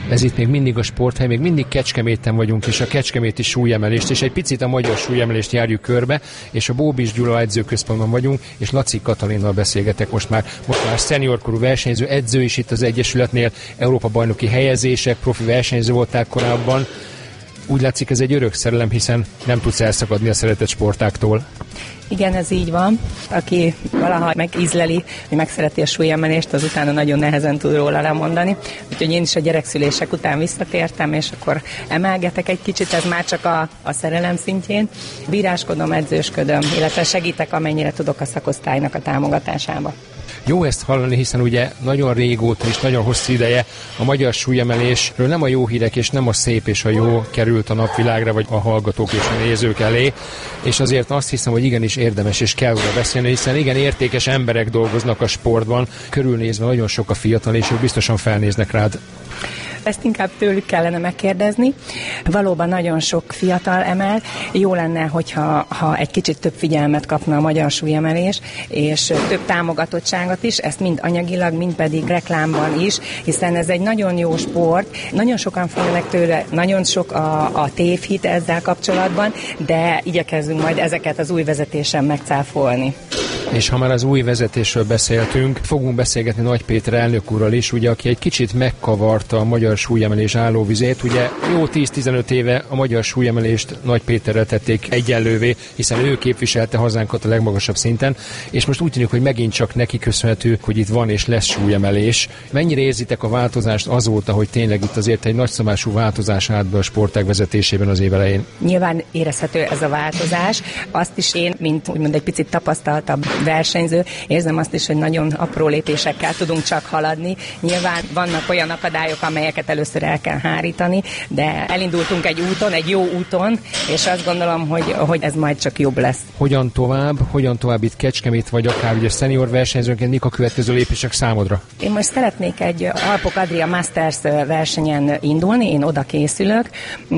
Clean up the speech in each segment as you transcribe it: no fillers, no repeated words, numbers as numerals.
Ez itt még mindig a Sporthely, még mindig Kecskeméten vagyunk, és a kecskeméti súlyemelést, és egy picit a magyar súlyemelést járjuk körbe, és a Bóbis Gyula edzőközpontban vagyunk, és Laci Katalinnal beszélgetek most már szeniorkorú versenyző, edző is itt az Egyesületnél, Európa-bajnoki helyezések, profi versenyző voltál korábban. Úgy látszik, ez egy örök szerelem, hiszen nem tudsz elszakadni a szeretett sportáktól. Igen, ez így van. Aki valaha megízleli, hogy megszereti a súlyemelést, az utána nagyon nehezen tud róla lemondani. Úgyhogy én is a gyerekszülések után visszatértem, és akkor emelgetek egy kicsit, ez már csak a szerelem szintjén. Bíráskodom, edzősködöm, illetve segítek, amennyire tudok a szakosztálynak a támogatásába. Jó ezt hallani, hiszen ugye nagyon régóta és nagyon hosszú ideje a magyar súlyemelésről nem a jó hírek és nem a szép és a jó került a napvilágra, vagy a hallgatók és a nézők elé, és azért azt hiszem, hogy igenis érdemes és kell oda beszélni, hiszen igen értékes emberek dolgoznak a sportban, körülnézve nagyon sok a fiatal, és ők biztosan felnéznek rád. Ezt inkább tőlük kellene megkérdezni. Valóban nagyon sok fiatal emel. Jó lenne, hogyha egy kicsit több figyelmet kapna a magyar súlyemelés, és több támogatottságot is, ezt mind anyagilag, mind pedig reklámban is, hiszen ez egy nagyon jó sport. Nagyon sokan félnek tőle, nagyon sok a tévhit ezzel kapcsolatban, de igyekezzünk majd ezeket az új vezetésen megcáfolni. És ha már az új vezetésről beszéltünk, fogunk beszélgetni Nagy Péter elnök úrral is, ugye, aki egy kicsit megkavarta a magyar súlyemelés állóvizét. Ugye jó 10-15 éve a magyar súlyemelést Nagy Péterrel tették egyenlővé, hiszen ő képviselte hazánkat a legmagasabb szinten, és most úgy tűnik, hogy megint csak neki köszönhető, hogy itt van és lesz súlyemelés. Mennyire érzitek a változást azóta, hogy tényleg itt azért egy nagyszabású változás állt be a sportág vezetésében az év elején? Nyilván érezhető ez a változás. Azt is én, mint úgymond egy picit tapasztaltabb versenyző, érzem azt is, hogy nagyon apró lépésekkel tudunk csak haladni. Nyilván vannak olyan akadályok, amelyeket először el kell hárítani, de elindultunk egy úton, egy jó úton, és azt gondolom, hogy ez majd csak jobb lesz. Hogyan tovább itt Kecskemét, vagy akár ugye senior versenyzőként, mik a következő lépések számodra? Én most szeretnék egy Alpok Adria Masters versenyen indulni, én oda készülök,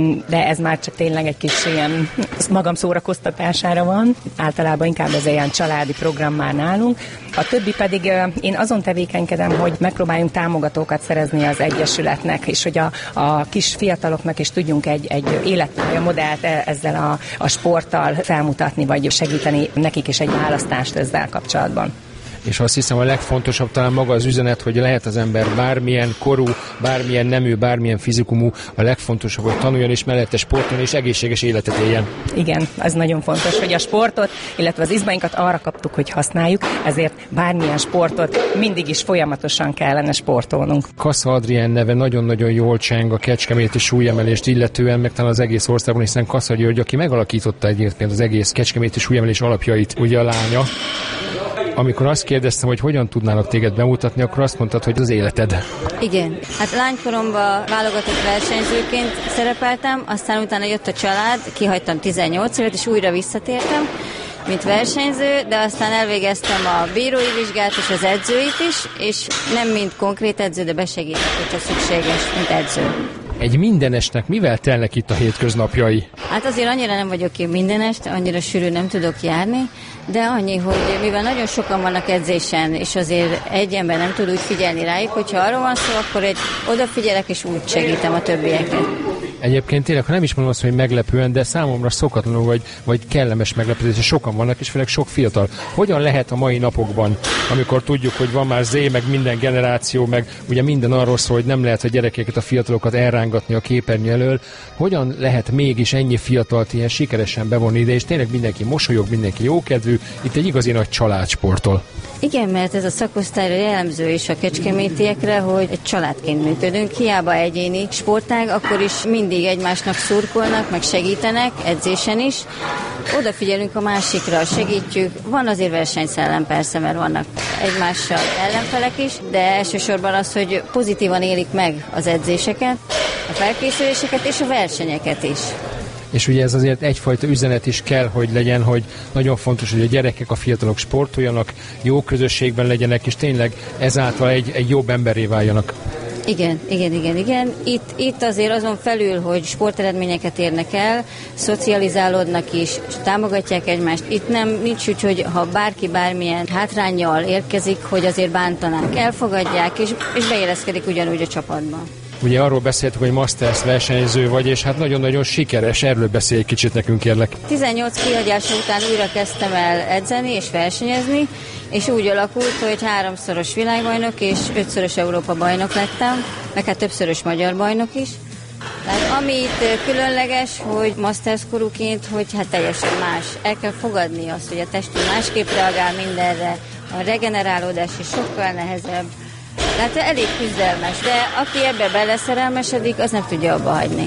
de ez már csak tényleg egy kis ilyen magam szórakoztatására van. Általában inkább ez ilyen családi program már nálunk. A többi pedig én azon tevékenykedem, hogy megpróbáljunk támogatókat szerezni az Egyesületnek, és hogy a kis fiataloknak is tudjunk egy életpályamodellt ezzel a sporttal felmutatni, vagy segíteni nekik is egy választást ezzel kapcsolatban. És azt hiszem a legfontosabb talán maga az üzenet, hogy lehet az ember bármilyen korú, bármilyen nemű, bármilyen fizikumú, a legfontosabb, hogy tanuljon és mellette sportoljon és egészséges életet éljen. Igen, az nagyon fontos, hogy a sportot, illetve az izmainkat arra kaptuk, hogy használjuk, ezért bármilyen sportot mindig is folyamatosan kellene sportolnunk. Kassa Adrián neve nagyon-nagyon jól cseng a kecskeméti súlyemelést illetően, meg talán az egész országban, hiszen Kassa György, aki megalakította egyébként az egész kecskeméti súlyemelés alapjait, ugye a lánya. Amikor azt kérdeztem, hogy hogyan tudnának téged bemutatni, akkor azt mondtad, hogy az életed. Igen. Hát lánykoromban válogatott versenyzőként szerepeltem, aztán utána jött a család, kihagytam 18 évet, és újra visszatértem, mint versenyző, de aztán elvégeztem a bírói vizsgát és az edzőit is, és nem mint konkrét edző, de besegítek, hogyha szükséges, mint edző. Egy mindenesnek mivel telnek itt a hétköznapjai? Hát azért annyira nem vagyok én mindenest, annyira sűrű nem tudok járni, de annyi, hogy mivel nagyon sokan vannak edzésen, és azért egy ember nem tud úgy figyelni rájuk, hogyha arról van szó, akkor odafigyelek, és úgy segítem a többieket. Egyébként tényleg, ha nem is mondom azt, hogy meglepően, de számomra szokatlanul vagy kellemes meglepetés, és sokan vannak, és főleg sok fiatal. Hogyan lehet a mai napokban, amikor tudjuk, hogy van már Z, meg minden generáció, meg ugye minden arról szól, hogy nem lehet a gyerekeket, a fiatalokat elrángatni a képernyő elől, hogyan lehet mégis ennyi fiatalt ilyen sikeresen bevonni ide, és tényleg mindenki mosolyog, mindenki jókedvű, itt egy igazi nagy családsporttól. Igen, mert ez a szakosztályra jellemző is a kecskemétiekre, hogy egy családként működünk, hiába egyéni sportág, akkor is mindig egymásnak szurkolnak, meg segítenek, edzésen is. Odafigyelünk a másikra, segítjük. Van azért versenyszellem persze, mert vannak egymással ellenfelek is, de elsősorban az, hogy pozitívan élik meg az edzéseket, a felkészüléseket és a versenyeket is. És ugye ez azért egyfajta üzenet is kell, hogy legyen, hogy nagyon fontos, hogy a gyerekek, a fiatalok sportoljanak, jó közösségben legyenek, és tényleg ezáltal egy jobb emberré váljanak. Igen. Itt azért azon felül, hogy sporteredményeket érnek el, szocializálódnak is, támogatják egymást. Itt nincs úgy, hogy ha bárki bármilyen hátránnyal érkezik, hogy azért bántanák. Elfogadják, és beéleszkedik ugyanúgy a csapatban. Ugye arról beszéltük, hogy Masters versenyző vagy, és hát nagyon-nagyon sikeres. Erről beszélj egy kicsit nekünk, kérlek. 18 kihagyása után újra kezdtem el edzeni és versenyezni, és úgy alakult, hogy 3-szoros világbajnok és 5-szörös Európa bajnok lettem, meg hát többszörös magyar bajnok is. Tehát ami itt különleges, hogy Masters korúként, hogy hát teljesen más. El kell fogadni azt, hogy a testünk másképp reagál mindenre, a regenerálódás is sokkal nehezebb. Tehát elég küzdelmes, de aki ebbe beleszerelmesedik, az nem tudja abba hagyni.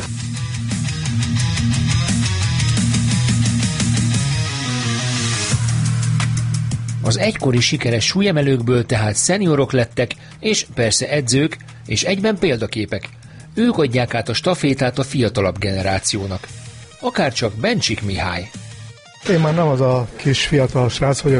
Az egykori sikeres súlyemelőkből tehát szeniorok lettek, és persze edzők, és egyben példaképek. Ők adják át a stafétát a fiatalabb generációnak. Akárcsak Bencsik Mihály. Én már nem az a kis fiatal srác vagyok.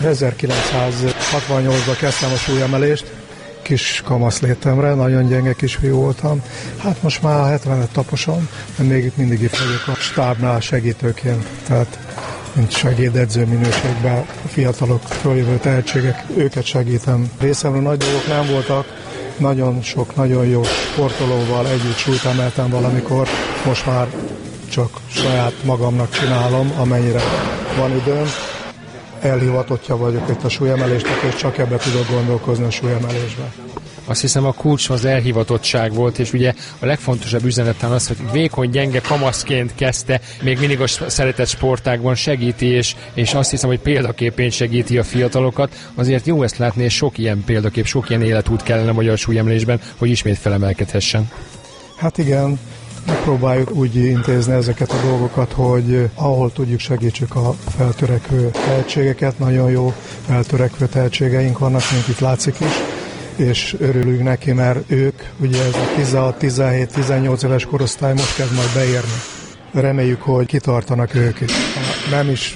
1968-ban kezdtem a súlyemelést, kis kamasz létemre, nagyon gyenge kisfiú voltam. Hát most már 70-et taposom, de még mindig itt vagyok a stábnál segítőként. Tehát mint segédedző minőségben a fiatalok, följövő tehetségek, őket segítem. Részemről nagy dolgok nem voltak, nagyon sok, nagyon jó sportolóval együtt súlyt emeltem valamikor, most már csak saját magamnak csinálom, amennyire van időm. Elhivatottja vagyok itt a súlyemelésnek, és csak ebbe tudok gondolkozni a súlyemelésben. Azt hiszem a kulcs az elhivatottság volt, és ugye a legfontosabb üzenetben az, hogy vékony, gyenge kamaszként kezdte, még mindig a szeretett sportágban segíti, és azt hiszem, hogy példaképén segíti a fiatalokat. Azért jó ezt látni, és sok ilyen példakép, sok ilyen életút kellene a magyar súlyemelésben, hogy ismét felemelkedhessen. Hát igen, megpróbáljuk úgy intézni ezeket a dolgokat, hogy ahol tudjuk, segítsük a feltörekvő tehetségeket. Nagyon jó feltörekvő tehetségeink vannak, mint itt látszik is, és örülünk neki, mert ők, ugye ez a 16-17-18 éves korosztály most kezd majd beérni. Reméljük, hogy kitartanak ők is. Nem is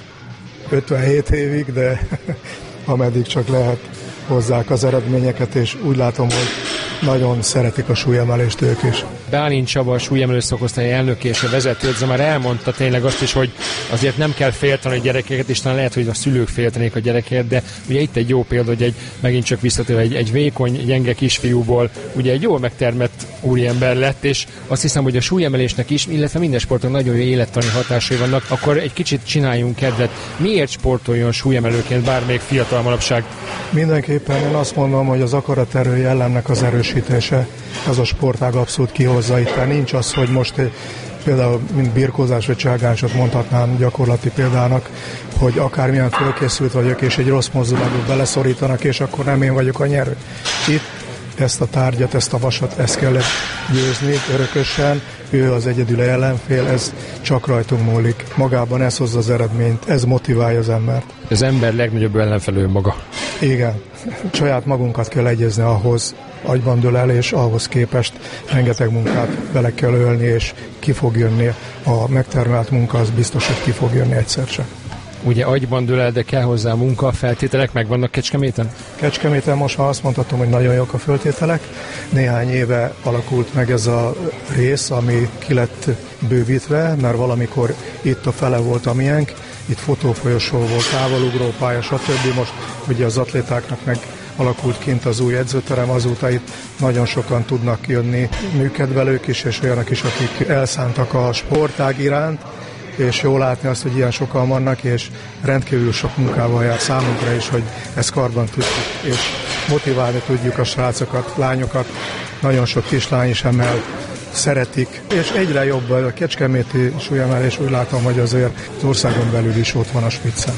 57 évig, de ameddig csak lehet, hozzák az eredményeket, és úgy látom, hogy nagyon szeretik a súlyemelést ők is. Bálint Csaba, a súlyemelő szakosztály elnöke és a vezetőedző már elmondta tényleg azt is, hogy azért nem kell félteni a gyerekeket, és talán lehet, hogy a szülők féltenék a gyerekeket, de ugye itt egy jó példa, hogy megint csak visszatérve egy vékony, gyenge kisfiúból ugye egy jól megtermett úriember lett, és azt hiszem, hogy a súlyemelésnek is, illetve minden sporton nagyon jó élettani hatásai vannak, akkor egy kicsit csináljunk kedvet. Miért sportoljon súlyemelőként bármelyik fiatal manapság? Mindenképpen én azt mondom, hogy az akaraterő jellemnek az erősítése, ez a sportág abszolút kihozza itt. Nincs az, hogy most például mint birkózás vagy cselgáncsot mondhatnám gyakorlati példának, hogy akármilyen fölkészült vagyok, és egy rossz mozdulatba beleszorítanak, és akkor nem én vagyok a nyerő. Itt ezt a tárgyat, ezt a vasat, ezt kellett győzni örökösen, ő az egyedül ellenfél, ez csak rajtunk múlik. Magában ez hozza az eredményt, ez motiválja az embert. Az ember legnagyobb ellenfele önmaga. Igen, saját magunkat kell egyezni ahhoz, agyban dől el, és ahhoz képest rengeteg munkát bele kell ölni, és ki fog jönni. A megtermelt munka az biztos, hogy ki fog jönni egyszer csak. Ugye agyban dől el, de kell hozzá munka, feltételek megvannak Kecskeméten? Kecskeméten most már azt mondhatom, hogy nagyon jók a feltételek. Néhány éve alakult meg ez a rész, ami ki lett bővítve, mert valamikor itt a fele volt a miénk, itt fotófolyosó volt, távolugrópálya, stb. Most ugye az atlétáknak meg alakult kint az új edzőterem, azóta itt nagyon sokan tudnak jönni, műkedvelők is, és olyanok is, akik elszántak a sportág iránt, és jó látni azt, hogy ilyen sokan vannak, és rendkívül sok munkával jár számunkra is, hogy ezt karban tudjuk, és motiválni tudjuk a srácokat, lányokat. Nagyon sok kislány is emel, szeretik, és egyre jobb a kecskeméti súlyemelés, úgy látom, hogy azért az országon belül is ott van a spiccen.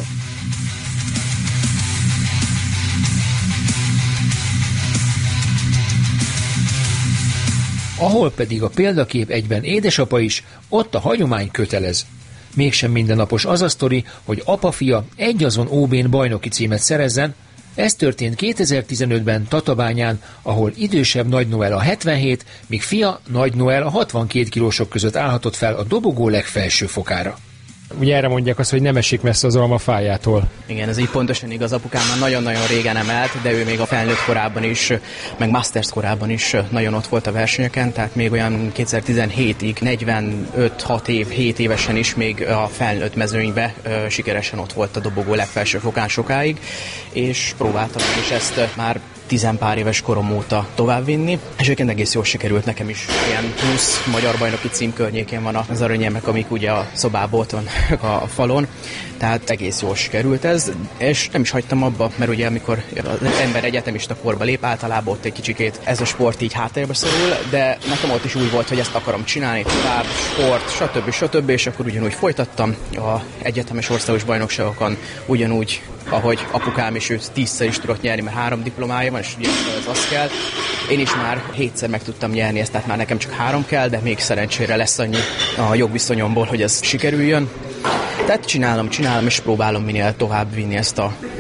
Ahol pedig a példakép egyben édesapa is, ott a hagyomány kötelez. Mégsem mindennapos az a sztori, hogy apa-fia egyazon OB-n bajnoki címet szerezzen. Ez történt 2015-ben Tatabányán, ahol idősebb Nagy Noel a 77, míg fia Nagy Noel a 62 kilósok között állhatott fel a dobogó legfelső fokára. Ugye erre mondják azt, hogy nem esik messze az alma fájától. Igen, ez így pontosan igaz. Apukám már nagyon-nagyon régen emelt, de ő még a felnőtt korában is, meg Masters korában is nagyon ott volt a versenyeken, tehát még olyan 2017-ig, 45-6 év, 7 évesen is még a felnőtt mezőnybe sikeresen ott volt a dobogó legfelső fokán sokáig, és próbáltam is ezt már 10 pár éves korom óta továbbvinni, és egyébként egész jól sikerült nekem is. Ilyen plusz magyar bajnoki cím környékén van az aranyérmek, amik ugye a szobából ott van a falon, tehát egész jól sikerült ez, és nem is hagytam abba, mert ugye amikor az ember egyetemista korba lép, általában ott egy kicsikét ez a sport így háttérbe szorul, de nekem ott is úgy volt, hogy ezt akarom csinálni, tovább, sport, stb. És akkor ugyanúgy folytattam a egyetemes országos bajnokságokon, ugyanúgy, ahogy apukám is, ő 10-szer is tudott nyerni, mert 3 diplomája van, és ugye ez az kell. Én is már 7-szer meg tudtam nyerni ezt, tehát már nekem csak 3 kell, de még szerencsére lesz annyi a jogviszonyomból, hogy ez sikerüljön. Tehát csinálom, és próbálom minél tovább vinni ezt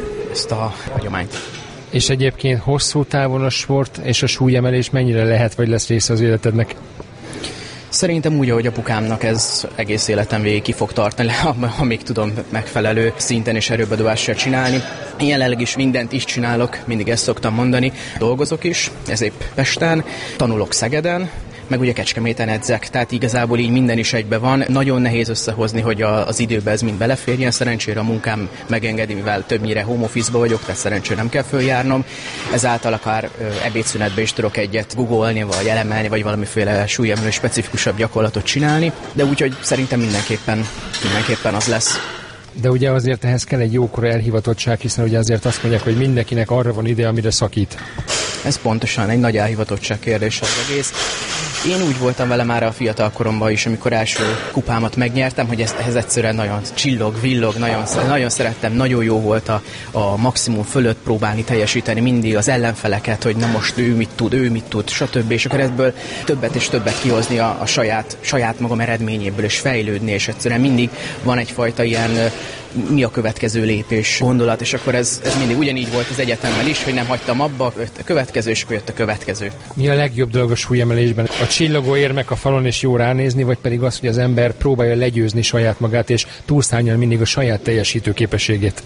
a hagyományt. És egyébként hosszú távon a sport és a súlyemelés mennyire lehet, vagy lesz része az életednek? Szerintem úgy, ahogy apukámnak ez egész életem végig ki fog tartani, amíg tudom megfelelő szinten és erőbedobással csinálni. Én jelenleg is mindent is csinálok, mindig ezt szoktam mondani. Dolgozok is, ez épp Pesten, tanulok Szegeden, meg ugye Kecskeméten edzek, tehát igazából így minden is egybe van. Nagyon nehéz összehozni, hogy az időbe ez mind beleférjen. Szerencsére a munkám megengedi, mivel többnyire home office-ba vagyok, tehát szerencsére nem kell följárnom. Ezáltal akár ebédszünetbe is tudok egyet googolni, vagy elemelni, vagy valamiféle súlyemelő specifikusabb gyakorlatot csinálni, de úgyhogy szerintem mindenképpen az lesz. De ugye azért ehhez kell egy jókora elhivatottság, hiszen ugye azért azt mondják, hogy mindenkinek arra van ide, amire szakít. Ez pontosan egy nagy elhivatottság kérdés az egész. Én úgy voltam vele már a fiatal koromban is, amikor első kupámat megnyertem, hogy ehhez egyszerűen nagyon villog, nagyon szerettem, nagyon jó volt a maximum fölött próbálni teljesíteni mindig az ellenfeleket, hogy na most ő mit tud, stb. És akkor ebből többet és többet kihozni a saját magam eredményéből és fejlődni, és egyszerűen mindig van egyfajta ilyen mi a következő lépés gondolat, és akkor ez mindig ugyanígy volt az egyetemmel is, hogy nem hagytam abba, jött a következő, és akkor jött a következő. Mi a legjobb dolog a súlyemelésben? A csillogó érmek a falon és jó ránézni, vagy pedig az, hogy az ember próbálja legyőzni saját magát, és túlszárnyal mindig a saját teljesítő képességét?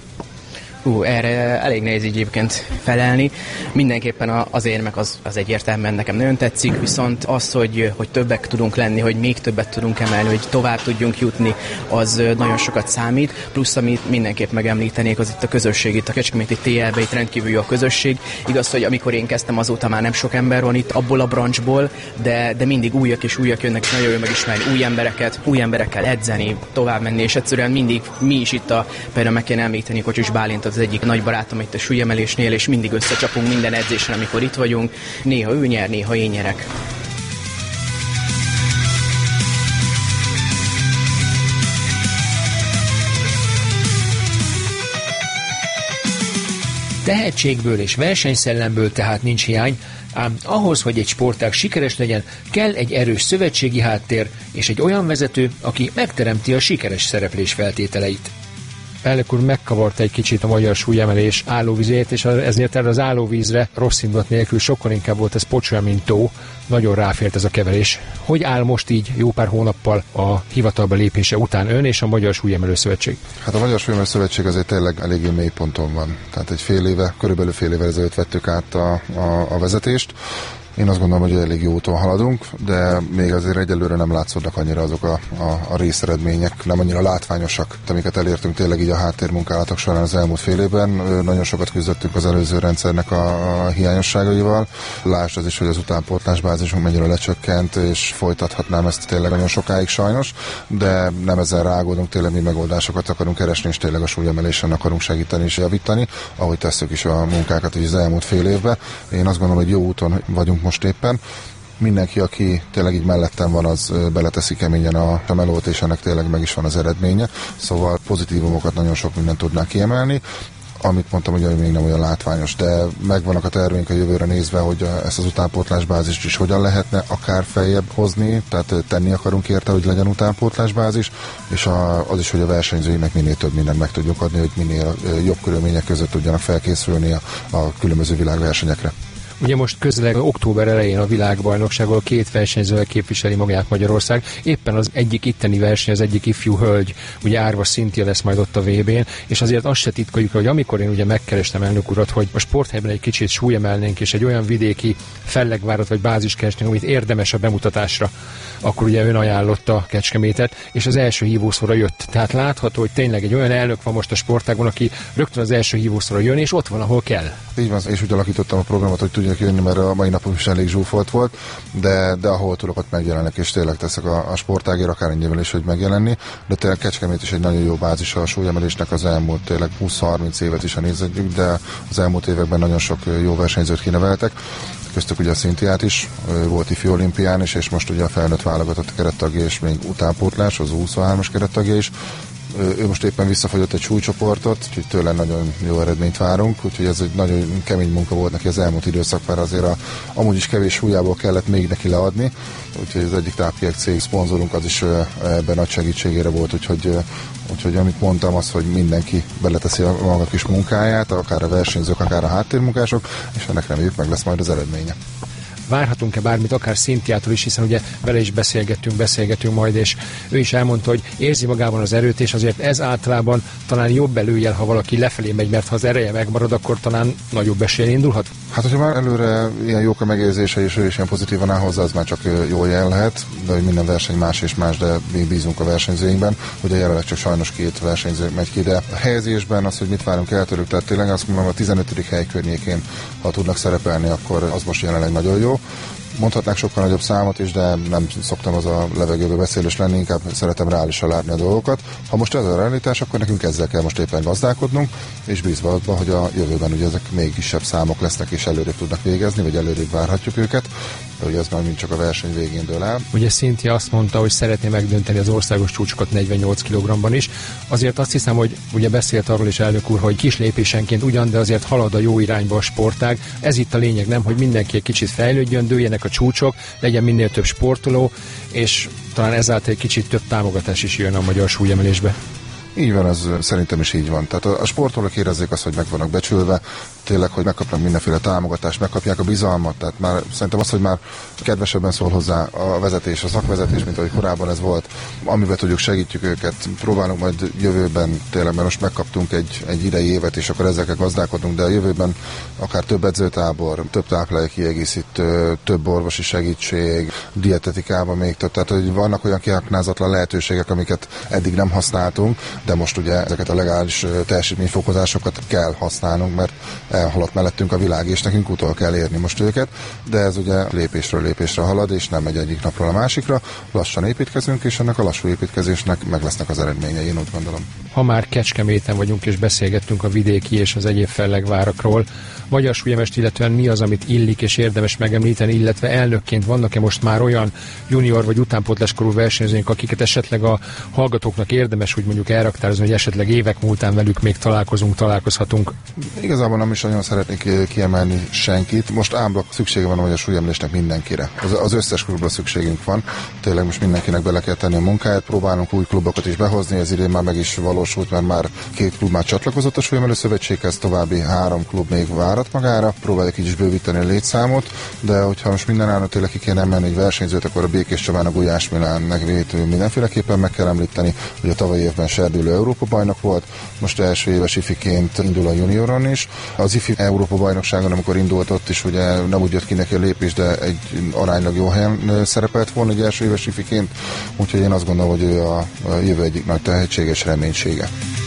Erre elég nehéz így egyébként felelni. Mindenképpen az érmek az egyértelműen nekem nagyon tetszik, viszont az, hogy többek tudunk lenni, hogy még többet tudunk emelni, hogy tovább tudjunk jutni, az nagyon sokat számít. Plusz, amit mindenképp megemlítenék, az itt a közösség, itt a kecskeméti TL-ben itt rendkívül jó a közösség. Igaz, hogy amikor én kezdtem, azóta már nem sok ember van itt abból a branchból, de mindig újak jönnek, és nagyon jó megismerni új emberekkel edzeni, tovább menni, és egyszerűen mindig mi is itt például meg kéne említeni Kocsis Bálint, az egyik nagy barátom itt a súlyemelésnél, és mindig összecsapunk minden edzésen, amikor itt vagyunk. Néha ő nyer, néha én nyerek. Tehetségből és versenysellemből tehát nincs hiány, ám ahhoz, hogy egy sportág sikeres legyen, kell egy erős szövetségi háttér és egy olyan vezető, aki megteremti a sikeres szereplés feltételeit. Elnök úr megkavarta egy kicsit a magyar súlyemelés állóvizét, és ezért erre az állóvízre rossz indulat nélkül sokkal inkább volt ez pocsolya, mint tó. Nagyon ráfért ez a keverés. Hogy áll most így jó pár hónappal a hivatalba lépése után ön és a Magyar Súlyemelő Szövetség? Hát a Magyar Súlyemelő Szövetség azért tényleg eléggé mély ponton van. Tehát körülbelül fél éve ezelőtt vettük át a vezetést. Én azt gondolom, hogy elég jó úton haladunk, de még azért egyelőre nem látszódnak annyira azok a részeredmények, nem annyira látványosak, amiket elértünk tényleg így a háttérmunkálatok során az elmúlt fél évben. Nagyon sokat küzdöttünk az előző rendszernek a hiányosságaival. Lásd az is, hogy az utánpótlásbázisunk mennyire lecsökkent, és folytathatnám ezt tényleg nagyon sokáig sajnos, de nem ezzel rágódunk, tényleg mi megoldásokat akarunk keresni, és tényleg a súlyemelésen akarunk segíteni és javítani, ahogy tesszük is a munkákat így az elmúlt fél évben. Én azt gondolom, hogy jó úton vagyunk most éppen. Mindenki, aki tényleg így mellettem van, az beleteszi keményen a melót, és ennek tényleg meg is van az eredménye. Szóval pozitívumokat nagyon sok mindent tudnák kiemelni. Amit mondtam, hogy még nem olyan látványos, de megvannak a terveink a jövőre nézve, hogy ezt az utánpótlásbázist is hogyan lehetne akár feljebb hozni, tehát tenni akarunk érte, hogy legyen utánpótlásbázis, és az is, hogy a versenyzőinek minél több mindent meg tudjuk adni, hogy minél jobb körülmények között tudjanak felkészülni a különböző világversenyekre. Ugye most közeleg október elején a világbajnokságon 2 versenyzővel képviseli magát Magyarország. Éppen az egyik itteni verseny, az egyik ifjú hölgy, ugye Árva Szinthia lesz majd ott a VB-n, és azért azt se titkoljuk, hogy amikor én ugye megkerestem elnök urat, hogy a sporthelyben egy kicsit súlyemelnénk, és egy olyan vidéki fellegvárat vagy bázis keresnénk, amit érdemes a bemutatásra, akkor ugye ön ajánlotta Kecskemétet, és az első hívószóra jött. Tehát látható, hogy tényleg egy olyan elnök van most a sportágon, aki rögtön az első hívószóra jön, és ott van, ahol kell. Így van, és úgy alakítottam a programot, hogy tudjak jönni, mert a mai napom is elég zsúfolt volt, de ahol tudok, ott megjelenek, és tényleg teszek a sportágért, akár ennyivel is, hogy megjelenni, de tényleg Kecskemét is egy nagyon jó bázis a súlyemelésnek az elmúlt tényleg 20-30 évet is, ha nézzük, de az elmúlt években nagyon sok jó versenyzőt kineveltek, köztük ugye a Szintiát is, volt ifjú olimpián is, és most ugye a felnőtt válogatott kerettagja, és még utánpótlás, az 23-as kerettagja is. Ő most éppen visszafogyott egy súlycsoportot, úgyhogy tőle nagyon jó eredményt várunk, úgyhogy ez egy nagyon kemény munka volt neki az elmúlt időszak, mert azért amúgy is kevés súlyából kellett még neki leadni, úgyhogy az egyik tápkiek szponzorunk az is ebben nagy segítségére volt, úgyhogy amit mondtam, az, hogy mindenki beleteszi a maga kis munkáját, akár a versenyzők, akár a háttérmunkások, és ennek reméljük meg lesz majd az eredménye. Várhatunk-e bármit, akár Szintiától is, hiszen ugye vele is beszélgetünk majd, és ő is elmondta, hogy érzi magában az erőt, és azért ez általában talán jobb előjel, ha valaki lefelé megy, mert ha az ereje megmarad, akkor talán nagyobb esélyen indulhat? Hát, hogyha már előre ilyen jók a megérzése, és ő is ilyen pozitívan áll hozzá, az már csak jó jel lehet, de hogy minden verseny más és más, de mi bízunk a versenyzőinkben. Ugye jelenleg csak sajnos 2 versenyző megy ki, de a helyezésben az, hogy mit várunk el tőlük, tehát tényleg azt mondom, a 15. hely környékén, ha tudnak szerepelni, akkor az most jelenleg nagyon jó. Mondhatnák sokkal nagyobb számot is, de nem szoktam az a levegőbe beszélős lenni, inkább szeretem reálisan látni a dolgokat. Ha most ez a realitás, akkor nekünk ezzel kell most éppen gazdálkodnunk, és bízva abban, hogy a jövőben ugye ezek még kisebb számok lesznek, és előrébb tudnak végezni, vagy előrébb várhatjuk őket, de ugye ez már mind csak a verseny végén dől el. Ugye Cynthia azt mondta, hogy szeretné megdönteni az országos csúcsokat 48 kg-ban is. Azért azt hiszem, hogy ugye beszélt arról is elnök úr, hogy kis lépésenként ugyan, de azért halad a jó irányba a sportág. Ez itt a lényeg, nem, hogy mindenki egy kicsit fejlődjön, dőljenek a csúcsok, legyen minél több sportoló, és talán ezáltal egy kicsit több támogatás is jön a magyar súlyemelésbe. Így van, ez szerintem is így van. Tehát a sportolók érezzék azt, hogy meg vannak becsülve, tényleg, hogy megkapnak mindenféle támogatást, megkapják a bizalmat, tehát már szerintem az, hogy már kedvesebben szól hozzá a vezetés, a szakvezetés, mint ahogy korábban ez volt, amiben tudjuk, segítjük őket, próbálunk majd jövőben tényleg, mert most megkaptunk egy idei évet, és akkor ezekkel gazdálkodunk, de a jövőben akár több edzőtábor, több táplálék kiegészítő, több orvosi segítség, dietetikában még több, tehát hogy vannak olyan kiaknázatlan lehetőségek, amiket eddig nem használtunk, de most ugye ezeket a legális teljesítményfokozásokat kell használnunk, mert elhaladt mellettünk a világ, és nekünk utol kell érni most őket, de ez ugye lépésről lépésre halad, és nem megy egyik napról a másikra. Lassan építkezünk, és ennek a lassú építkezésnek meg lesznek az eredményei, én úgy gondolom. Ha már Kecskeméten vagyunk, és beszélgettünk a vidéki és az egyéb fellegvárakról, magyar súlyemest illetően mi az, amit illik és érdemes megemlíteni, illetve elnökként vannak-e most már olyan junior vagy utánpótláskorú versenyzőink, akiket esetleg a hallgatóknak érdemes úgy mondjuk elraktározni, hogy esetleg évek múltán velük még találkozhatunk? Igazából nem is nagyon szeretnék kiemelni senkit. Most ámblok szüksége van a magyar súlyemelésnek mindenkire. Az összes klubra szükségünk van. Tényleg most mindenkinek bele kell tenni a munkáját. Próbálunk új klubokat is behozni, ez idén már meg is valósult, mert már 2 klub már csatlakozott a súlyemelő szövetséghez, további 3 klub még várat magára. Próbáljuk így is bővíteni a létszámot, de hogyha most minden állna tényleg ki kéne emelni egy versenyzőt, akkor a Békés Csabán, a Gulyás Milán megvétő mindenféleképpen meg kell említeni. Ugye a tavalyi évben serdülő Európa bajnok volt, most első éves ifiként indul a junioron is. Az ifi Európa bajnokságon, amikor indult, ott is ugye nem úgy jött ki neki a lépés, de egy aránylag jó helyen szerepelt volna egy első éves ifiként, úgyhogy én azt gondolom, hogy ő a jövő egyik nagy tehetséges reménysége.